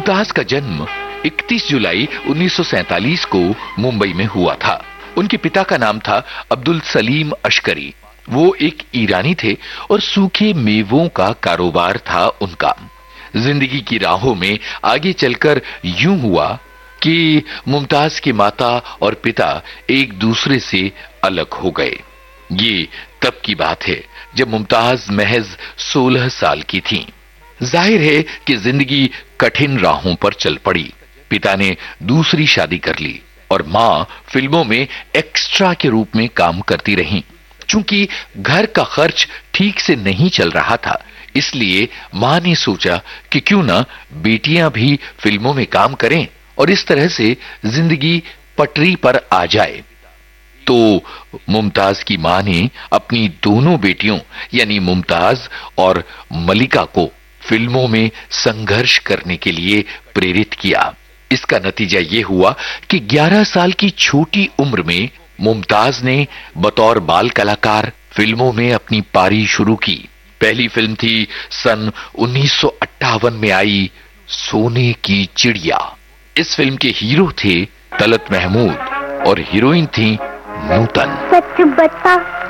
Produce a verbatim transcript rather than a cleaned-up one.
मुमताज का जन्म इकतीस जुलाई उन्नीस सौ सैंतालीस को मुंबई में हुआ था। उनके पिता का नाम था अब्दुल सलीम अशकरी। वो एक ईरानी थे और सूखे मेवों का कारोबार था उनका। जिंदगी की राहों में आगे चलकर यूं हुआ कि मुमताज की माता और पिता एक दूसरे से अलग हो गए। ये तब की बात है जब मुमताज महज सोलह साल की थीं। जाहिर है कि जिंदगी कठिन राहों पर चल पड़ी। पिता ने दूसरी शादी कर ली और मां फिल्मों में एक्स्ट्रा के रूप में काम करती रहीं। चूंकि घर का खर्च ठीक से नहीं चल रहा था, इसलिए मां ने सोचा कि क्यों ना बेटियां भी फिल्मों में काम करें और इस तरह से जिंदगी पटरी पर आ जाए। तो मुमताज की मां ने अपनी दोनों बेटियों यानी मुमताज और मलिका को फिल्मों में संघर्ष करने के लिए प्रेरित किया। इसका नतीजा यह हुआ कि ग्यारह साल की छोटी उम्र में मुमताज ने बतौर बाल कलाकार फिल्मों में अपनी पारी शुरू की। पहली फिल्म थी सन उन्नीस सौ अट्ठावन में आई सोने की चिड़िया। इस फिल्म के हीरो थे तलत महमूद और हीरोइन थी नूतन। सच बता